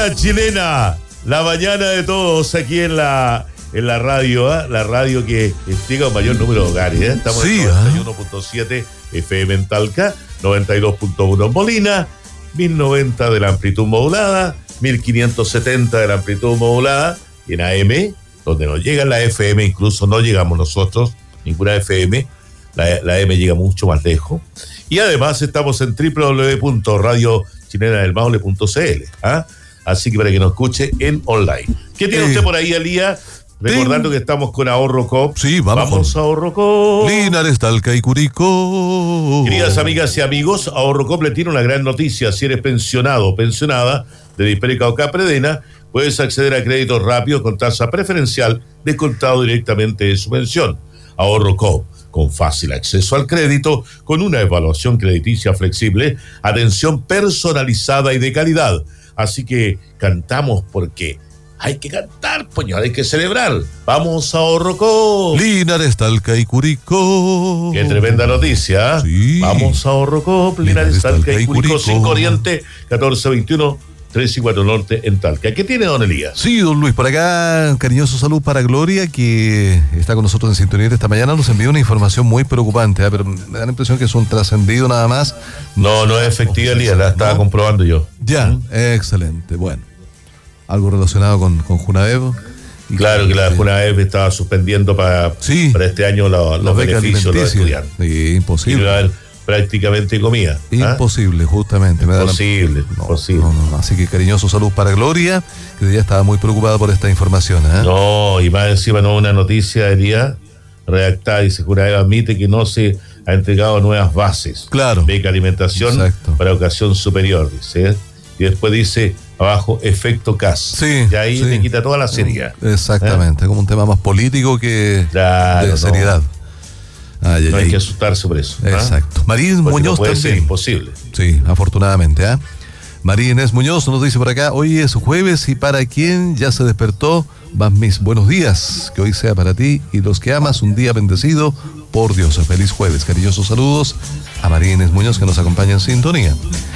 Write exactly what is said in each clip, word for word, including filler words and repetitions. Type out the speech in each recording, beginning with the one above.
mañana chilena, la mañana de todos aquí en la en la radio, ¿eh? La radio que llega a un mayor número de hogares, ¿eh? Estamos sí, en noventa y uno punto siete F M en Talca, noventa y dos punto uno en Molina, mil noventa de la amplitud modulada, mil quinientos setenta de la amplitud modulada, y en A M, donde nos llega la F M, incluso no llegamos nosotros, ninguna F M, la, la M llega mucho más lejos. Y además estamos en doble u doble u doble u punto radio chilena del maule punto c l, ¿ah? Así que para que nos escuche en online. ¿Qué tiene eh, usted por ahí, Elías? Recordando que estamos con Ahorro Coop. Sí, vamos. Vamos a Ahorro Coop. Linares, Talca y Curicó. Queridas amigas y amigos, Ahorro Coop le tiene una gran noticia. Si eres pensionado o pensionada de Hispérica o Capredena, puedes acceder a créditos rápidos con tasa preferencial descontado directamente de su pensión. Ahorro Coop, con fácil acceso al crédito, con una evaluación crediticia flexible, atención personalizada y de calidad. Así que cantamos porque hay que cantar, poño, hay que celebrar. Vamos a Ahorro Coop. Linares, Talca y Curicó. Qué tremenda noticia. Sí. Vamos a Ahorro Coop. Linares, Linares Talca, Talca y Curicó. Sin Corriente, catorce veintiuno, tres y cuatro Norte en Talca. ¿Qué tiene, don Elías? Sí, don Luis, por acá, cariñoso salud para Gloria, que está con nosotros en sintonía esta mañana. Nos envió una información muy preocupante, ¿eh? Pero me da la impresión que es un trascendido nada más. No, no es efectiva, Elías, la estaba ¿no? comprobando yo. Ya, ¿Mm? Excelente, bueno. Algo relacionado con, con Junaev. Claro que la Junaev estaba suspendiendo para, sí, para este año los, los beneficios de los estudiantes. Sí, imposible. Y va a haber prácticamente comida. Imposible, ¿ah? Justamente. Me imposible, da la... no, imposible. No, no, así que cariñoso salud para Gloria, que ya estaba muy preocupada por esta información. ¿eh? No, y más encima no una noticia del día redactada, dice Junaev admite que no se ha entregado nuevas bases. Claro. Beca alimentación. Exacto. Para educación superior, dice. Y después dice abajo efecto C A S. Sí. Y ahí sí. le quita toda la seriedad. Exactamente, ¿eh? Como un tema más político que claro, de seriedad. No, ay, ay, no hay ay. que asustarse por eso. Exacto. ¿Ah? Marín Porque Muñoz no puede también. ser imposible. Sí, afortunadamente. ¿eh? María Inés Muñoz nos dice por acá, hoy es jueves y para quien ya se despertó, van mis buenos días. Que hoy sea para ti y los que amas un día bendecido por Dios. Feliz jueves. Cariñosos saludos a María Inés Muñoz que nos acompaña en sintonía.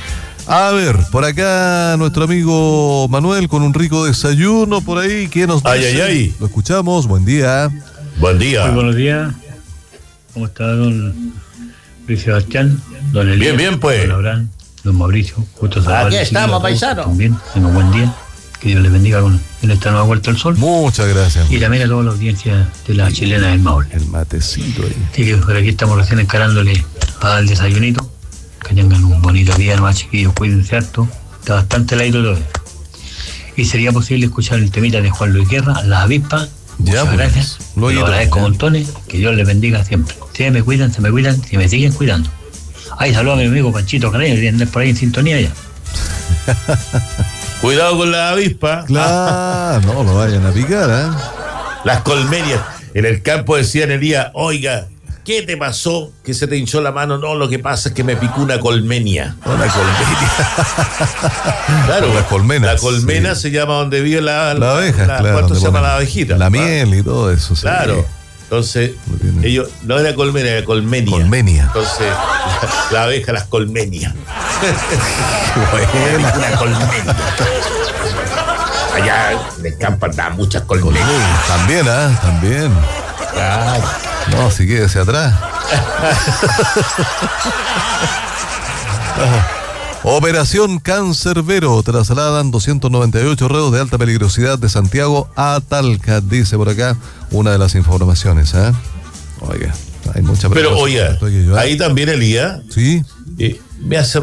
A ver, por acá nuestro amigo Manuel con un rico desayuno por ahí. ¿Qué nos dice? Ay, ay, ay. Lo escuchamos. Buen día. Buen día. Muy buenos días. ¿Cómo está don Luis Sebastián? Don Elías. Bien, bien, pues. Don Abraham, don Mauricio. Justo aquí estamos, paisano. También, tengo buen día. Que Dios les bendiga con, en esta nueva vuelta al sol. Muchas gracias. Y también a toda la audiencia de la chilena del Maule. El matecito ahí. Sí, que por aquí estamos recién encarándole a dar el desayunito. Que tengan un bonito día, nomás chiquillos, cuídense harto. Está bastante heladito todo. Y sería posible escuchar el temita de Juan Luis Guerra, Las Avispas. Ya, muchas pues, gracias. Lo agradezco montones. Que Dios les bendiga siempre. Si me cuidan, se me cuidan, si me siguen cuidando. Ay, saludos a mi amigo Panchito Careño, que viene por ahí en sintonía ya. Cuidado con la avispa. Claro, no lo vayan a picar, ¿eh? Las colmenias. En el campo decían el día, oiga, ¿qué te pasó? Que se te hinchó la mano. No, lo que pasa es que me picó una colmenia. Una colmenia. Claro, la colmena. La colmena sí. Se llama donde vive la, la abeja. La, claro, ¿cuánto se llama la abejita? La miel y todo eso. Claro. Sí. Entonces, no ellos, no era colmena, era colmenia. Colmenia. Entonces, la, la abeja las colmenia. Buena. Una colmenia. Allá en el campo andaban muchas colmenias. También, ¿ah? ¿eh? También. Claro. No, si quédese atrás. Operación Cancerbero. Trasladan doscientos noventa y ocho reos de alta peligrosidad de Santiago a Talca, dice por acá una de las informaciones. ¿eh? Oiga, hay mucha Pero oiga, ahí también Elías. Sí. Eh, me hace